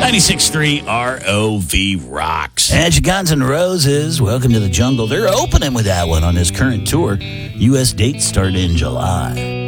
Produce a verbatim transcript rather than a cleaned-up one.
ninety-six point three R O V rocks. And Guns N' Roses, Welcome to the Jungle. They're opening with that one on this current tour. U S dates start in July.